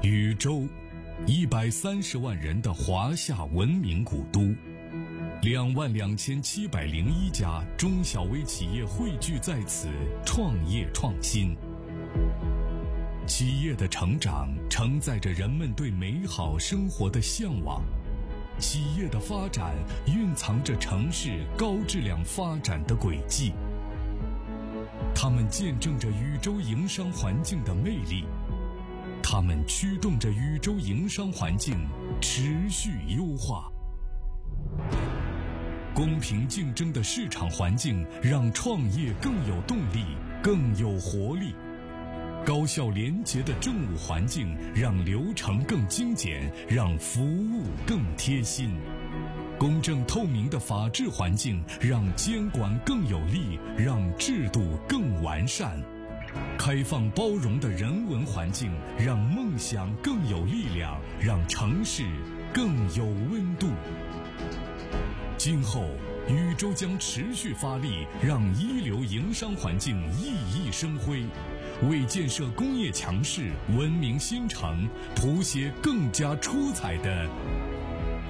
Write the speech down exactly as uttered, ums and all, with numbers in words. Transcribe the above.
禹州，一百三十万人的华夏文明古都，两万两千七百零一家中小微企业汇聚在此，创业创新。企业的成长承载着人们对美好生活的向往，企业的发展蕴藏着城市高质量发展的轨迹。它们见证着禹州营商环境的魅力，它们驱动着禹州营商环境持续优化。公平竞争的市场环境让创业更有动力，更有活力。高效廉洁的政务环境让流程更精简，让服务更贴心。公正透明的法治环境让监管更有力，让制度更完善。开放包容的人文环境让梦想更有力量，让城市更有温度。今后禹州将持续发力，让一流营商环境熠熠生辉，为建设工业强市、文明新城谱写更加出彩的